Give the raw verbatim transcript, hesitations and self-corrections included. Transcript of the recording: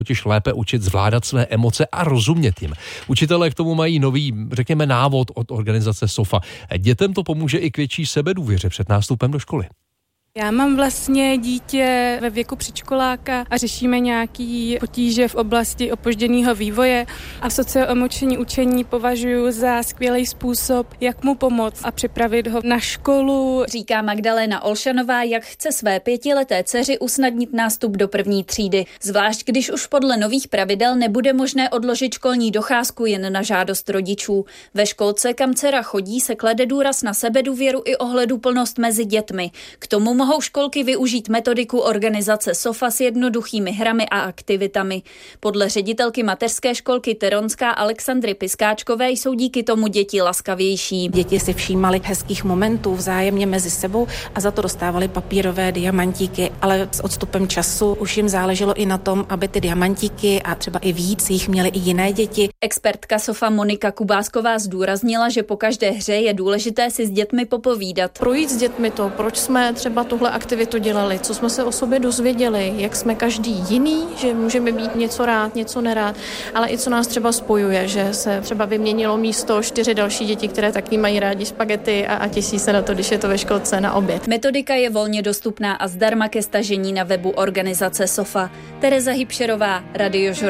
totiž lépe učit zvládat své emoce a rozumět jim. Učitelé k tomu mají nový, řekněme, návod od organizace SOFA. Dětem to pomůže i k větší sebedůvěře před nástupem do školy. Já mám vlastně dítě ve věku předškoláka a řešíme nějaký potíže v oblasti opožděného vývoje a socioemoční učení považuji za skvělý způsob, jak mu pomoct a připravit ho na školu. Říká Magdalena Olšanová, jak chce své pětileté dceři usnadnit nástup do první třídy. Zvlášť když už podle nových pravidel nebude možné odložit školní docházku jen na žádost rodičů. Ve školce, kam dcera chodí, se klade důraz na sebedůvěru i ohleduplnost mezi dětmi. K tomu mohou školky využít metodiku organizace SOFA s jednoduchými hrami a aktivitami. Podle ředitelky mateřské školky Teronská Alexandry Piskáčkové jsou díky tomu děti laskavější. Děti si všímaly hezkých momentů vzájemně mezi sebou a za to dostávali papírové diamantíky, ale s odstupem času už jim záleželo i na tom, aby ty diamantíky a třeba i víc jich měly i jiné děti. Expertka SOFA Monika Kubásková zdůraznila, že po každé hře je důležité si s dětmi popovídat. Projít s dětmi to, proč jsme třeba tuhle aktivitu dělali, co jsme se o sobě dozvěděli, jak jsme každý jiný, že můžeme být něco rád, něco nerád, ale i co nás třeba spojuje, že se třeba vyměnilo místo čtyři další děti, které taky mají rádi špagety a, a těší se na to, když je to ve školce na oběd. Metodika je volně dostupná a zdarma ke stažení na webu organizace SOFA. Tereza Hybšerová, Radiožurnál.